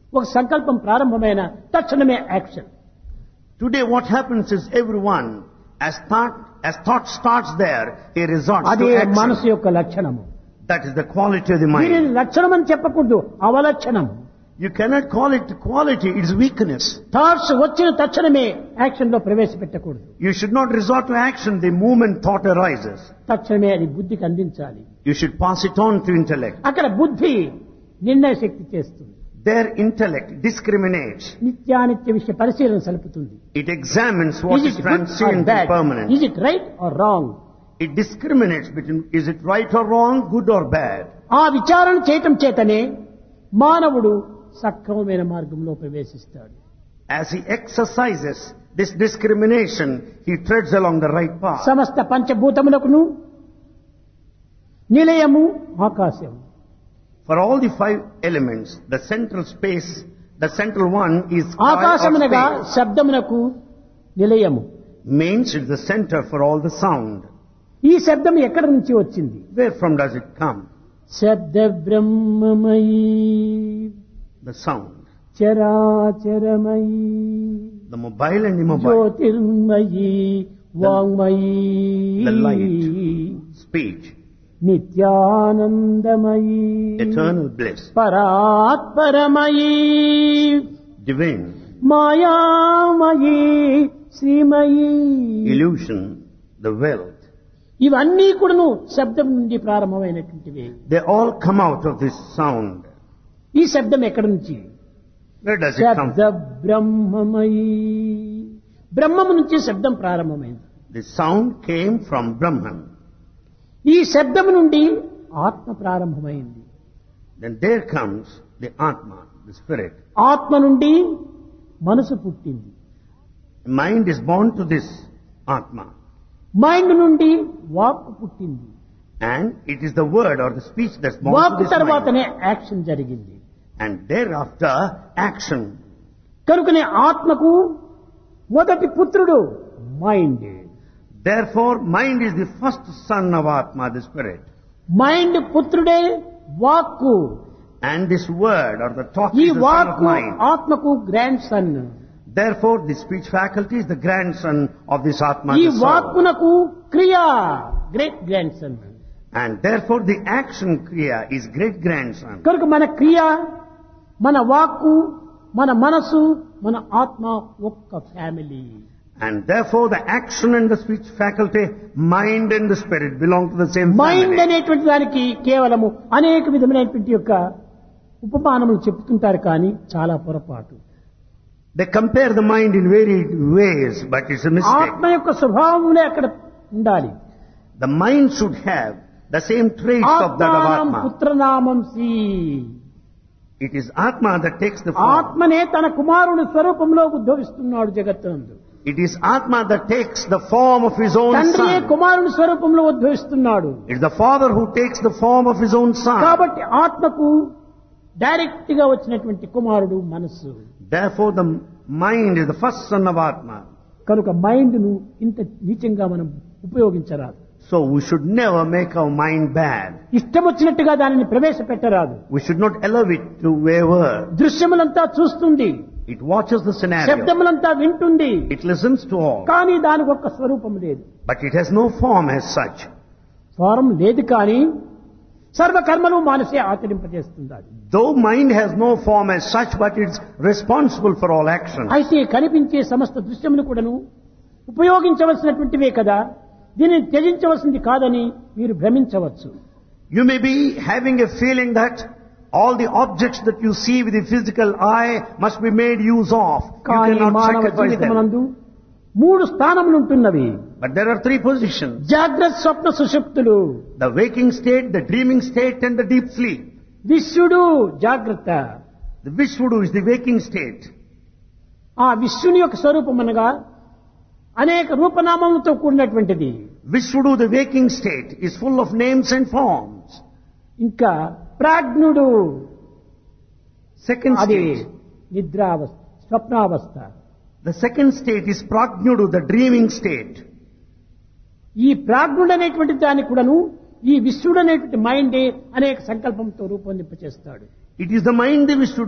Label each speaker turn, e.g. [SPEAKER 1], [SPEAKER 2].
[SPEAKER 1] ఒక సంకల్పం ప్రారంభమైన తక్షణమే action.
[SPEAKER 2] Today what happens is everyone, as thought starts there, he resorts to
[SPEAKER 1] అదే
[SPEAKER 2] action.
[SPEAKER 1] మనసు యొక్క లక్షణము.
[SPEAKER 2] That is the quality of the
[SPEAKER 1] దీనిని
[SPEAKER 2] mind.
[SPEAKER 1] లక్షణం అని చెప్పకూడదు, అవలక్షణం.
[SPEAKER 2] You cannot call it quality, it is weakness.
[SPEAKER 1] Thoughts వచ్చిన తక్షణమే యాక్షన్ లో ప్రవేశపెట్టకూడదు.
[SPEAKER 2] You should not resort to action the moment thought arises.
[SPEAKER 1] తక్షణమే అది బుద్ధికి అందించాలి.
[SPEAKER 2] You should pass it on to intellect.
[SPEAKER 1] అక్కడ బుద్ధి నిర్ణయ శక్తి చేస్తుంది.
[SPEAKER 2] Their intellect discriminates.
[SPEAKER 1] నిత్యానిత్య విషయ పరిశీలన సలుపుతుంది.
[SPEAKER 2] It examines what is transient and permanent.
[SPEAKER 1] Is it right or wrong?
[SPEAKER 2] It discriminates between is it right or wrong, good or bad.
[SPEAKER 1] ఆ విచారణ చేయటం చేతనే మానవుడు సక్రమమైన మార్గంలో ప్రవేశిస్తాడు.
[SPEAKER 2] As he exercises this discrimination, he treads along the right path.
[SPEAKER 1] సమస్త పంచభూతములకును నిలయము ఆకాశం.
[SPEAKER 2] For all the five elements, the central space, the central one is sky or
[SPEAKER 1] ఆకాశమునగా
[SPEAKER 2] space.
[SPEAKER 1] శబ్దమునకు Nilayamu.
[SPEAKER 2] Means it's the center for all the sound.
[SPEAKER 1] ఈ శబ్దం ఎక్కడి నుంచి వచ్చింది?
[SPEAKER 2] Where from does it come?
[SPEAKER 1] శబ్ద బ్రహ్మమయీ
[SPEAKER 2] The sound.
[SPEAKER 1] చరాచరమయీ
[SPEAKER 2] The mobile and immobile.
[SPEAKER 1] Jyothirmayi వాంగ్మయీ
[SPEAKER 2] The light. Speech.
[SPEAKER 1] నిత్యానందమయీ
[SPEAKER 2] Eternal bliss.
[SPEAKER 1] పరాత్పరమయీ
[SPEAKER 2] Divine.
[SPEAKER 1] మాయామయీ శ్రీమయీ.
[SPEAKER 2] Illusion. The wealth.
[SPEAKER 1] ఇవన్నీ కూడాను శబ్దం నుండి ప్రారంభమైనటువంటివి.
[SPEAKER 2] They all come out of this sound.
[SPEAKER 1] ఈ శబ్దం ఎక్కడి నుంచి?
[SPEAKER 2] Where does it come
[SPEAKER 1] శబ్ద బ్రహ్మమయీ. బ్రహ్మము నుంచి శబ్దం ప్రారంభమైంది.
[SPEAKER 2] The sound came from Brahman.
[SPEAKER 1] ఈ శబ్దం నుండి ఆత్మ ప్రారంభమైంది.
[SPEAKER 2] Then there comes the Atma, the spirit.
[SPEAKER 1] ఆత్మ నుండి మనసు పుట్టింది.
[SPEAKER 2] Mind is born to this Atma.
[SPEAKER 1] Mind నుండి వాక్ పుట్టింది.
[SPEAKER 2] And it is the word or the speech that's born
[SPEAKER 1] walk
[SPEAKER 2] to this mind.
[SPEAKER 1] తర్వాతనే యాక్షన్ జరిగింది.
[SPEAKER 2] And thereafter, action.
[SPEAKER 1] కనుకనే ఆత్మకు మొదటి పుత్రుడు mind.
[SPEAKER 2] Therefore, mind is the first son of Atma, the spirit.
[SPEAKER 1] Mind పుత్రుడే వాక్కు.
[SPEAKER 2] And this word or the talk
[SPEAKER 1] ఈ
[SPEAKER 2] is the son of
[SPEAKER 1] వాక్కు
[SPEAKER 2] mind.
[SPEAKER 1] ఆత్మకు grand son.
[SPEAKER 2] Therefore, the speech faculty is the grandson of this Atma,
[SPEAKER 1] ఈ
[SPEAKER 2] the soul.
[SPEAKER 1] వాక్కునకు క్రియా great grand son.
[SPEAKER 2] And therefore, the action kriya is great grandson.
[SPEAKER 1] కనుక మన క్రియ, మన వాక్కు, మన మనసు, మన ఆత్మ ఒక్క family.
[SPEAKER 2] And therefore, the action and the speech faculty, mind and the spirit belong to the same
[SPEAKER 1] mind
[SPEAKER 2] family.
[SPEAKER 1] అనేటువంటి దానికి కేవలము అనేక విధమైనటువంటి యొక్క ఉపమానములు చెప్తుంటారు, కానీ చాలా పొరపాటు.
[SPEAKER 2] They compare the mind in varied ways, but it's a mistake.
[SPEAKER 1] ఆత్మ యొక్క స్వభావములే అక్కడ ఉండాలి.
[SPEAKER 2] The mind should have the same traits of that of
[SPEAKER 1] ఆత్మానం
[SPEAKER 2] Atma.
[SPEAKER 1] పుత్రనామం C.
[SPEAKER 2] It is Atma that takes the form.
[SPEAKER 1] ఆత్మనే తన కుమారుని స్వరూపంలో ఉద్భవిస్తున్నాడు జగత్తునందు.
[SPEAKER 2] It is Atma that takes the form of his own
[SPEAKER 1] తండ్రియే
[SPEAKER 2] son.
[SPEAKER 1] కుమారుని స్వరూపంలో ఉద్భవిస్తున్నాడు.
[SPEAKER 2] It's the father who takes the form of his own son.
[SPEAKER 1] కాబట్టి ఆత్మకు direct గా వచ్చినటువంటి కుమారుడు మనస్సు.
[SPEAKER 2] Therefore, the mind is the first son of Atma.
[SPEAKER 1] కనుక mind ను ఇంత నీచంగా మనం ఉపయోగించరాదు.
[SPEAKER 2] So we should never make our mind bad.
[SPEAKER 1] ఇష్టం వచ్చినట్టుగా దానిని ప్రవేశపెట్టరాదు.
[SPEAKER 2] We should not allow it to waver.
[SPEAKER 1] దృశ్యములంతా చూస్తుంది,
[SPEAKER 2] It watches the scenario.
[SPEAKER 1] శబ్దములంతా వింటుంది,
[SPEAKER 2] It listens to all.
[SPEAKER 1] కానీ దానికి ఒక్క స్వరూపం లేదు.
[SPEAKER 2] But it has no form as such.
[SPEAKER 1] స్వరం లేదు, కానీ సర్వకర్మలు మానసే ఆచరింపజేస్తుంది.
[SPEAKER 2] Though mind has no form as such, but it's responsible for all actions.
[SPEAKER 1] అయితే కనిపించే సమస్త దృశ్యములు కూడాను ఉపయోగించవలసినటువంటివే కదా, దీనిని త్యజించవలసింది కాదని మీరు భ్రమించవచ్చు.
[SPEAKER 2] You may be having a feeling that all the objects that you see with the physical eye must be made use of. You
[SPEAKER 1] కానీ
[SPEAKER 2] cannot
[SPEAKER 1] మానవ
[SPEAKER 2] sacrifice them.
[SPEAKER 1] జీవితమునందు 3 స్థానములు ఉంటున్నవి.
[SPEAKER 2] But there are 3 positions.
[SPEAKER 1] జాగ్రత్త, స్వప్న, సుషుప్తులు.
[SPEAKER 2] The waking state, the dreaming state and the deep sleep.
[SPEAKER 1] విశ్వడు జాగ్రత్త.
[SPEAKER 2] The Vishvudu is the waking state.
[SPEAKER 1] ఆ విశ్వని యొక్క స్వరూపం అనగా అనేక రూపనామములతో కూడినటువంటిది.
[SPEAKER 2] Vishvudu, the waking state, is full of names and forms.
[SPEAKER 1] ఇంకా ప్రాజ్ఞుడు,
[SPEAKER 2] Second
[SPEAKER 1] అది
[SPEAKER 2] state.
[SPEAKER 1] నిద్రావస్థ, స్వప్నావస్థ.
[SPEAKER 2] The second state is Prajnudu, the dreaming state.
[SPEAKER 1] ఈ ప్రాజ్ఞుడు అనేటువంటి దాన్ని కూడాను ఈ విశ్వడు అనేటువంటి మైండే అనేక సంకల్పంతో రూపొందింపచేస్తాడు.
[SPEAKER 2] It is the mind the Vishvudu